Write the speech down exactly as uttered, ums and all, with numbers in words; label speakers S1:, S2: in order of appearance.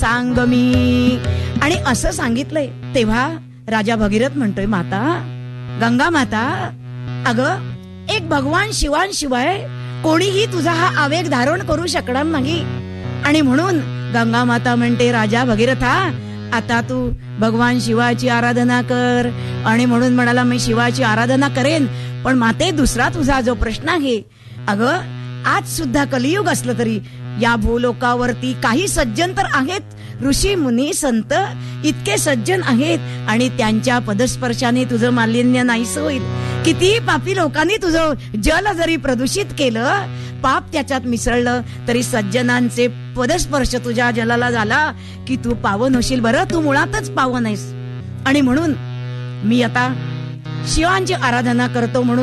S1: सांग मी. आणि असं सांगितलंय तेव्हा राजा भगीरथ म्हणतोय, माता, गंगा माता, अगं एक भगवान शिवांशिवाय कोणीही तुझा हा आवेग धारण करू शकणार नाही. आणि म्हणून गंगा माता म्हणते, राजा भगीरथा, आता तू भगवान शिवाची आराधना कर. आणि म्हणून म्हणाला, मी शिवाची आराधना करेन, पण माते दुसरा तुझा जो प्रश्न आहे, अगं आज सुद्धा कलियुग असलं तरी या भूलोकावरती काही सज्जन तर आहेत, ऋषी मुनी संत इतके सज्जन आहेत, आणि त्यांच्या पदस्पर्शाने तुझं मालिन्य नाहीस होईल. कितीही पापी लोकांनी तुझं जल जरी प्रदूषित केलं, पाप त्याच्यात मिसळलं, तरी सज्जनांचे पदस्पर्श तुझ्या जलाला झाला की तू पावन होशील. बरं, तू मुळातच पावन आहेस. आणि म्हणून मी आता शिवांची आराधना करतो म्हणून